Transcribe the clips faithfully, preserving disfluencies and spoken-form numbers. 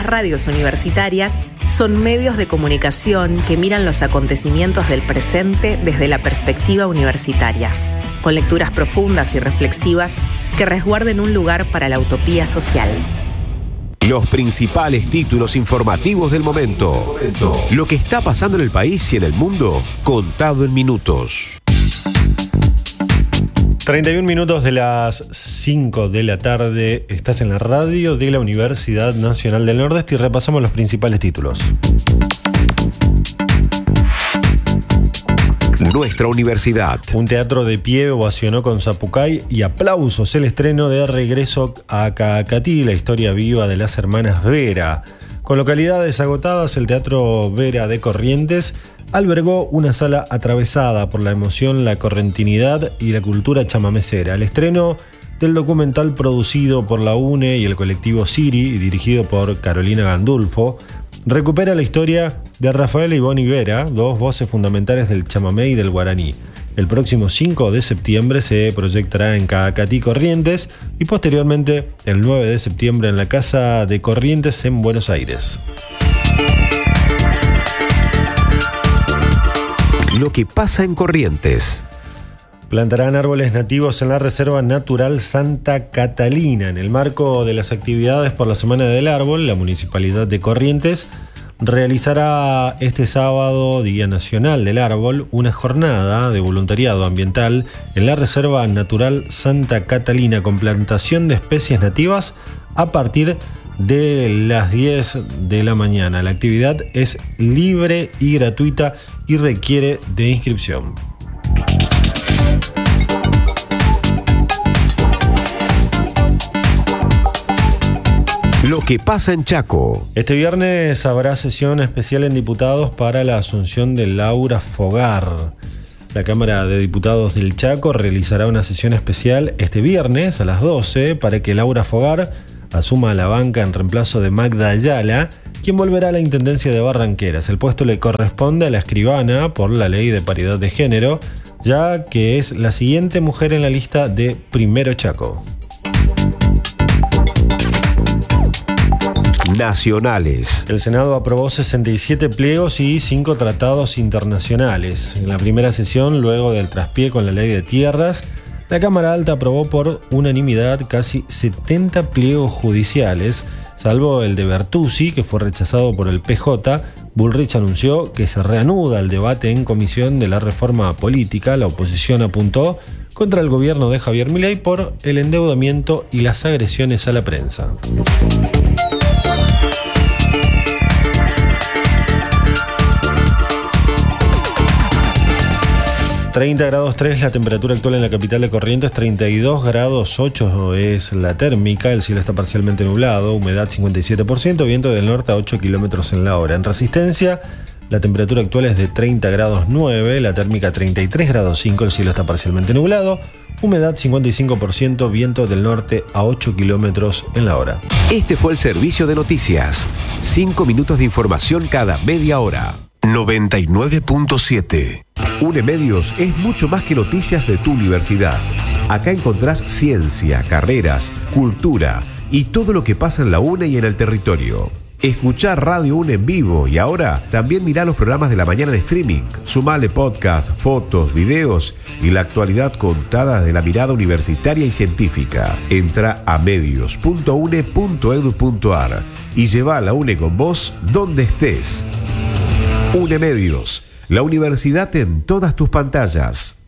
radios universitarias son medios de comunicación que miran los acontecimientos del presente desde la perspectiva universitaria, con lecturas profundas y reflexivas que resguarden un lugar para la utopía social. Los principales títulos informativos del momento. Lo que está pasando en el país y en el mundo, contado en minutos. treinta y un minutos de las cinco de la tarde, estás en la radio de la Universidad Nacional del Nordeste y repasamos los principales títulos. Nuestra universidad. Un teatro de pie ovacionó con Zapucay y aplausos el estreno de Regreso a Caacatí, la historia viva de las hermanas Vera. Con localidades agotadas, el Teatro Vera de Corrientes albergó una sala atravesada por la emoción, la correntinidad y la cultura chamamecera. El estreno del documental producido por la UNE y el colectivo Siri y dirigido por Carolina Gandulfo recupera la historia de Rafael y Bonnie Vera, dos voces fundamentales del chamamé y del guaraní. El próximo cinco de septiembre se proyectará en Caacatí, Corrientes, y posteriormente el nueve de septiembre en la Casa de Corrientes en Buenos Aires. Lo que pasa en Corrientes. Plantarán árboles nativos en la Reserva Natural Santa Catalina. En el marco de las actividades por la Semana del Árbol, la Municipalidad de Corrientes realizará este sábado, Día Nacional del Árbol, una jornada de voluntariado ambiental en la Reserva Natural Santa Catalina con plantación de especies nativas a partir de las diez de la mañana. La actividad es libre y gratuita y requiere de inscripción. Lo que pasa en Chaco. Este viernes habrá sesión especial en diputados para la asunción de Laura Fogar. La Cámara de Diputados del Chaco realizará una sesión especial este viernes a las doce para que Laura Fogar asuma la banca en reemplazo de Magda Ayala, quien volverá a la Intendencia de Barranqueras. El puesto le corresponde a la escribana por la Ley de Paridad de Género, ya que es la siguiente mujer en la lista de Primero Chaco. Nacionales. El Senado aprobó sesenta y siete pliegos y cinco tratados internacionales. En la primera sesión, luego del traspié con la ley de tierras, la Cámara Alta aprobó por unanimidad casi setenta pliegos judiciales, salvo el de Bertuzzi, que fue rechazado por el P J. Bullrich anunció que se reanuda el debate en comisión de la reforma política. La oposición apuntó contra el gobierno de Javier Milei por el endeudamiento y las agresiones a la prensa. treinta grados tres la temperatura actual en la capital de Corrientes, treinta y dos grados ocho es la térmica, el cielo está parcialmente nublado, humedad cincuenta y siete por ciento, viento del norte a ocho kilómetros en la hora. En Resistencia, la temperatura actual es de treinta grados nueve, la térmica treinta y tres grados cinco, el cielo está parcialmente nublado, humedad cincuenta y cinco por ciento, viento del norte a ocho kilómetros en la hora. Este fue el servicio de noticias. Cinco minutos de información cada media hora. noventa y nueve punto siete. UNEMedios es mucho más que noticias de tu universidad. Acá encontrás ciencia, carreras, cultura y todo lo que pasa en la UNE y en el territorio. Escuchá Radio UNE en vivo y ahora también mirá los programas de la mañana en streaming. Sumale podcast, fotos, videos y la actualidad contada de la mirada universitaria y científica. Entra a medios punto une punto edu punto ar y lleva a la UNE con vos donde estés. UNEMedios, la universidad en todas tus pantallas.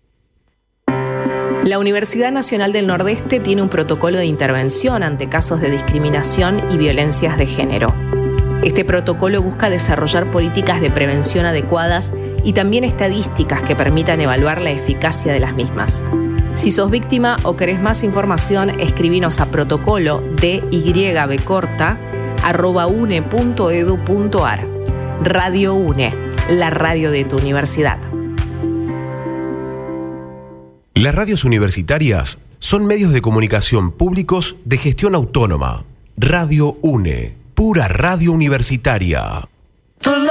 La Universidad Nacional del Nordeste tiene un protocolo de intervención ante casos de discriminación y violencias de género. Este protocolo busca desarrollar políticas de prevención adecuadas y también estadísticas que permitan evaluar la eficacia de las mismas. Si sos víctima o querés más información, escribinos a protocolo de y b corta arroba une punto edu punto ar. Radio UNE, la radio de tu universidad. Las radios universitarias son medios de comunicación públicos de gestión autónoma. Radio UNE, pura radio universitaria.